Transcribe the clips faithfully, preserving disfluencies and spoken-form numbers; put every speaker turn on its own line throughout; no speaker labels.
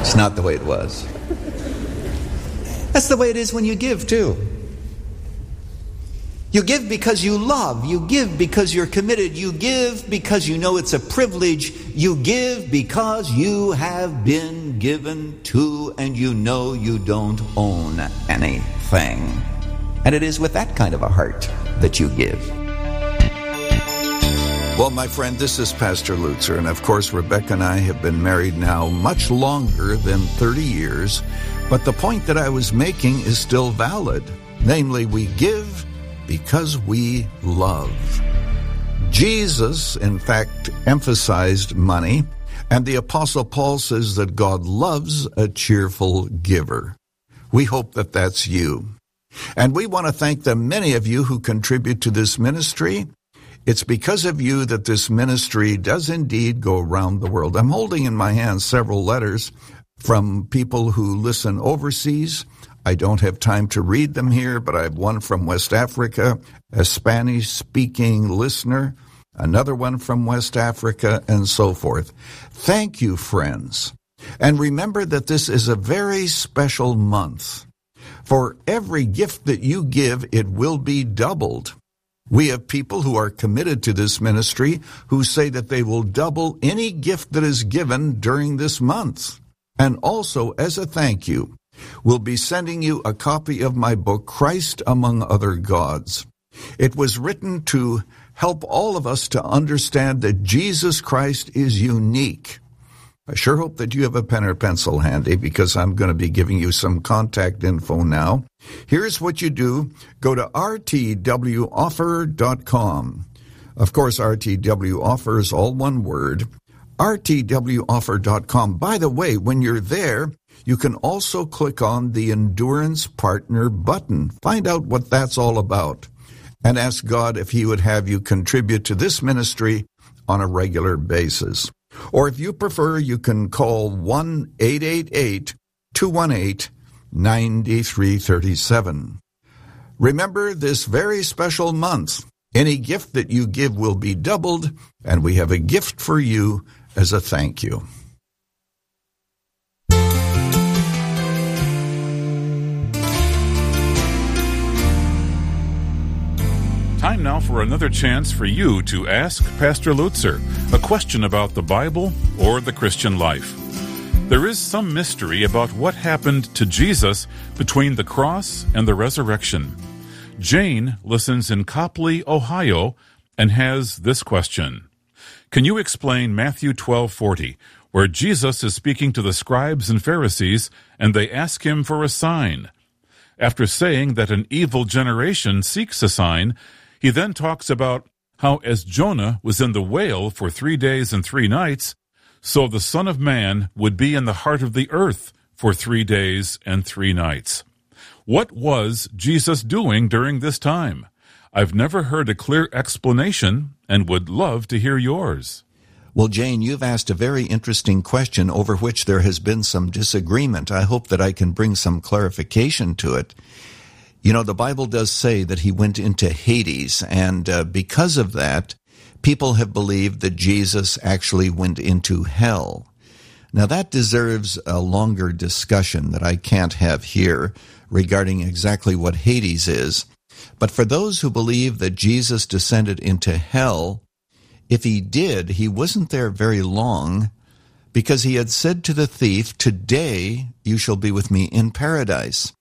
It's not the way it was. That's the way it is when you give, too. You give because you love. You give because you're committed. You give because you know it's a privilege. You give because you have been given to and you know you don't own anything. And it is with that kind of a heart that you give. Well, my friend, this is Pastor Lutzer, and of course, Rebecca and I have been married now much longer than thirty years, but the point that I was making is still valid. Namely, we give because we love. Jesus, in fact, emphasized money, and the Apostle Paul says that God loves a cheerful giver. We hope that that's you. And we want to thank the many of you who contribute to this ministry. It's because of you that this ministry does indeed go around the world. I'm holding in my hands several letters from people who listen overseas. I don't have time to read them here, but I have one from West Africa, a Spanish-speaking listener, another one from West Africa, and so forth. Thank you, friends. And remember that this is a very special month. For every gift that you give, it will be doubled. We have people who are committed to this ministry who say that they will double any gift that is given during this month. And also, as a thank you, we'll be sending you a copy of my book, Christ Among Other Gods. It was written to help all of us to understand that Jesus Christ is unique. I sure hope that you have a pen or pencil handy because I'm going to be giving you some contact info now. Here's what you do. Go to r t w offer dot com. Of course, R T W Offer is all one word. r t w offer dot com. By the way, when you're there, you can also click on the Endurance Partner button. Find out what that's all about and ask God if He would have you contribute to this ministry on a regular basis. Or if you prefer, you can call one eight eight eight, two one eight, nine three three seven. Remember this very special month. Any gift that you give will be doubled, and we have a gift for you as a thank you.
Time now for another chance for you to ask Pastor Lutzer a question about the Bible or the Christian life. There is some mystery about what happened to Jesus between the cross and the resurrection. Jane listens in Copley, Ohio, and has this question. Can you explain Matthew twelve forty, where Jesus is speaking to the scribes and Pharisees, and they ask him for a sign? After saying that an evil generation seeks a sign, he then talks about how as Jonah was in the whale for three days and three nights, so the Son of Man would be in the heart of the earth for three days and three nights. What was Jesus doing during this time? I've never heard a clear explanation and would love to hear yours.
Well, Jane, you've asked a very interesting question over which there has been some disagreement. I hope that I can bring some clarification to it. You know, the Bible does say that he went into Hades, and uh, because of that, people have believed that Jesus actually went into hell. Now, that deserves a longer discussion that I can't have here regarding exactly what Hades is. But for those who believe that Jesus descended into hell, if he did, he wasn't there very long, because he had said to the thief, "Today you shall be with me in paradise."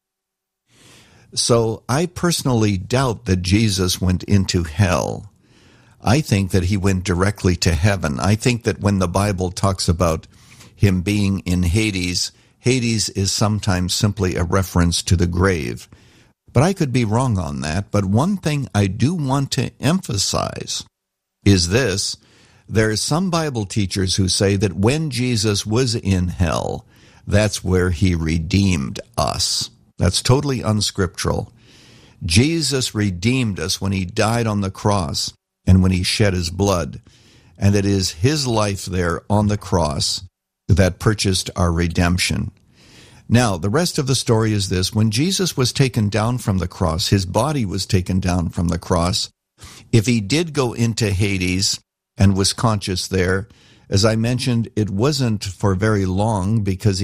So I personally doubt that Jesus went into hell. I think that he went directly to heaven. I think that when the Bible talks about him being in Hades, Hades is sometimes simply a reference to the grave. But I could be wrong on that. But one thing I do want to emphasize is this. There are some Bible teachers who say that when Jesus was in hell, that's where he redeemed us. That's totally unscriptural. Jesus redeemed us when he died on the cross and when he shed his blood. And it is his life there on the cross that purchased our redemption. Now, the rest of the story is this. When Jesus was taken down from the cross, his body was taken down from the cross. If he did go into Hades and was conscious there, as I mentioned, it wasn't for very long because